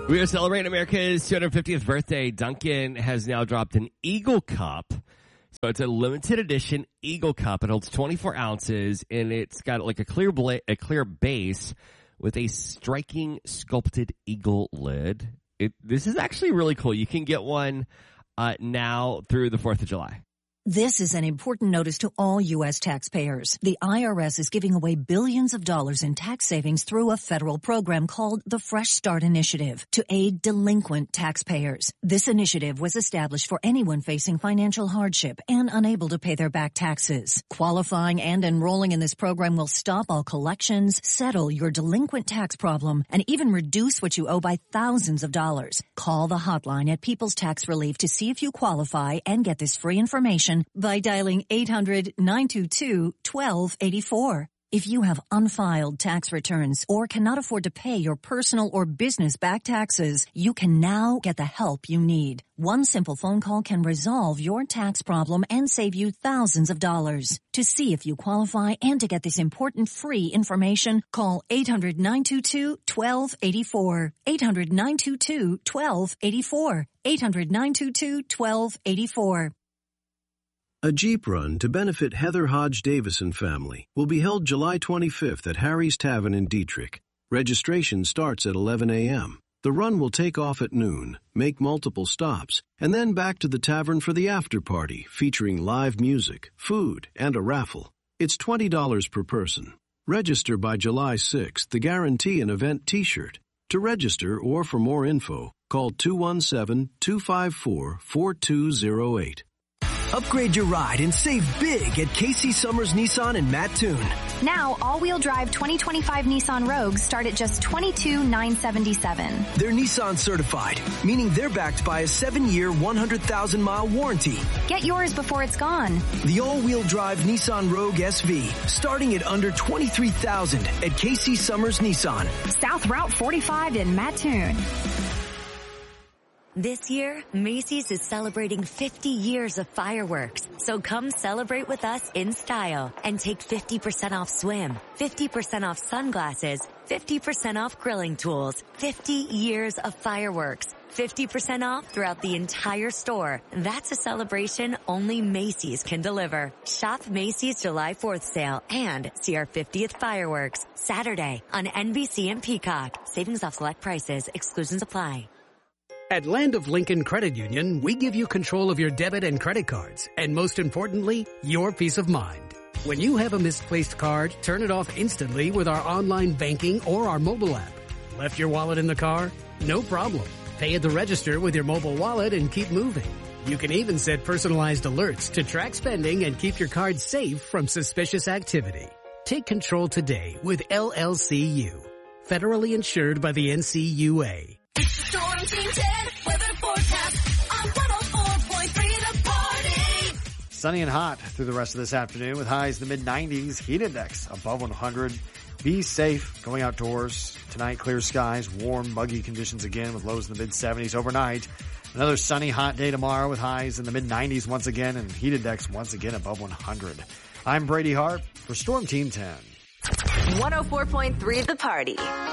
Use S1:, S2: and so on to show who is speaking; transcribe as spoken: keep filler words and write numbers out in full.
S1: We are celebrating America's two hundred fiftieth birthday. Dunkin' has now dropped an Eagle Cup. So it's a limited edition Eagle Cup. It holds twenty-four ounces, and it's got like a clear bla- a clear base with a striking sculpted eagle lid. It, this is actually really cool. You can get one uh, now through the fourth of July.
S2: This is an important notice to all U S taxpayers. The I R S is giving away billions of dollars in tax savings through a federal program called the Fresh Start Initiative to aid delinquent taxpayers. This initiative was established for anyone facing financial hardship and unable to pay their back taxes. Qualifying and enrolling in this program will stop all collections, settle your delinquent tax problem, and even reduce what you owe by thousands of dollars. Call the hotline at People's Tax Relief to see if you qualify and get this free information by dialing eight hundred, nine two two, one two eight four. If you have unfiled tax returns or cannot afford to pay your personal or business back taxes, you can now get the help you need. One simple phone call can resolve your tax problem and save you thousands of dollars. To see if you qualify and to get this important free information, call eight hundred, nine two two, one two eight four. eight hundred, nine two two, one two eight four. eight hundred, nine two two, one two eight four.
S3: A Jeep run to benefit Heather Hodge Davison family will be held July twenty-fifth at Harry's Tavern in Dietrich. Registration starts at eleven a.m. The run will take off at noon, make multiple stops, and then back to the tavern for the after party featuring live music, food, and a raffle. It's twenty dollars per person. Register by July sixth to guarantee an event t-shirt. To register or for more info, call two one seven, two five four, four two zero eight.
S4: Upgrade your ride and save big at Casey Summers Nissan in Mattoon.
S5: Now, all-wheel drive twenty twenty-five Nissan Rogues start at just twenty-two thousand nine hundred seventy-seven dollars.
S4: They're Nissan certified, meaning they're backed by a seven-year, one hundred thousand mile warranty.
S5: Get yours before it's gone.
S4: The all-wheel drive Nissan Rogue S V, starting at under twenty-three thousand dollars at Casey Summers Nissan.
S5: South Route forty-five in Mattoon.
S6: This year, Macy's is celebrating fifty years of fireworks. So come celebrate with us in style and take fifty percent off swim, fifty percent off sunglasses, fifty percent off grilling tools, fifty years of fireworks, fifty percent off throughout the entire store. That's a celebration only Macy's can deliver. Shop Macy's July fourth sale and see our fiftieth fireworks Saturday on N B C and Peacock. Savings off select prices. Exclusions apply.
S7: At Land of Lincoln Credit Union, we give you control of your debit and credit cards, and most importantly, your peace of mind. When you have a misplaced card, turn it off instantly with our online banking or our mobile app. Left your wallet in the car? No problem. Pay at the register with your mobile wallet and keep moving. You can even set personalized alerts to track spending and keep your card safe from suspicious activity. Take control today with L L C U. Federally insured by the N C U A.
S8: Storm Team ten, weather forecast on one oh four point three The Party.
S9: Sunny and hot through the rest of this afternoon with highs in the mid nineties. Heat index above one hundred. Be safe going outdoors. Tonight, clear skies, warm, muggy conditions again with lows in the mid seventies overnight. Another sunny, hot day tomorrow with highs in the mid nineties once again and heat index once again above one hundred. I'm Brady Hart for Storm Team ten.
S10: one oh four point three The Party.